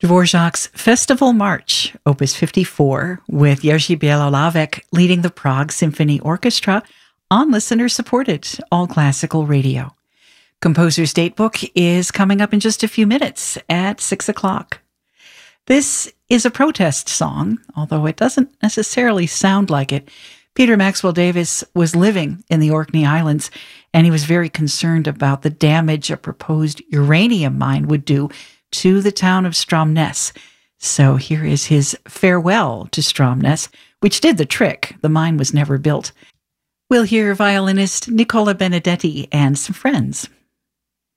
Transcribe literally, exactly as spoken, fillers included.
Dvorak's Festival March, Opus fifty-four, with Jerzy Białowież leading the Prague Symphony Orchestra on listener-supported all-classical radio. Composer's Datebook is coming up in just a few minutes at six o'clock. This is a protest song, although it doesn't necessarily sound like it. Peter Maxwell Davies was living in the Orkney Islands, and he was very concerned about the damage a proposed uranium mine would do to the town of Stromness. So here is his farewell to Stromness, which did the trick. The mine was never built. We'll hear violinist Nicola Benedetti and some friends.